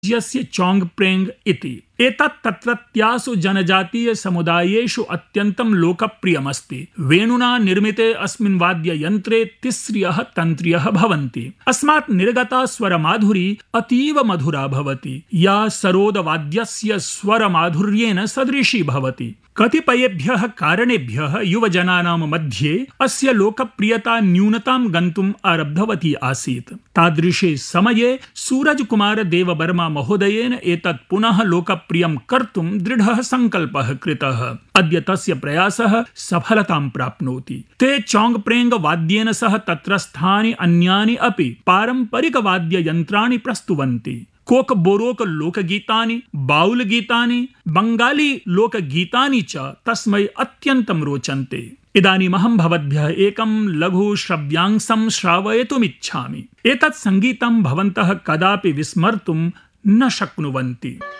यस्य चोङ्गप्रेङ्ग् इति। एतत् तत्रत्यासु जनजातीय समुदायेषु अत्यन्तं लोकप्रियमस्ति। वेणुना निर्मिते अस्मिन् वाद्ययन्त्रे तिस्र्यः तन्त्र्यः भवन्ति। अस्मात् निर्गता स्वरमाधुरी अतीव मधुरा भवति, या सरोदवाद्यस्य स्वरमाधुर्येण सदृशी भवति। कतिपयेभ्यः कारणेभ्यः युवजनानां मध्ये अस्य लोकप्रियता न्यूनतां गन्तुम् आरब्धवती आसीत्। तादृशे समये सूरजकुमार देववर्मा महोदयेन एतत् पुनः लोकप्रियं कर्तुं दृढः सङ्कल्पः कृतः। अद्य तस्य प्रयासः सफलतां प्राप्नोति। ते चोङ्गप्रेङ्ग् वाद्येन सह तत्रस्थानि अन्यानि अपि पारम्परिकवाद्ययन्त्राणि प्रस्तुवन्ति। कोकबोरोक लोकगीतानि, बाउल गीतानि, बंगाली लोकगीतानि च तस्मै अत्यन्तं रोचन्ते। इदानीमहं भवद्भ्यः एकं लघु श्रव्यांशं श्रावयितुमिच्छामि। एतत् सङ्गीतं भवन्तः कदापि विस्मर्तुं न शक्नुवन्ति।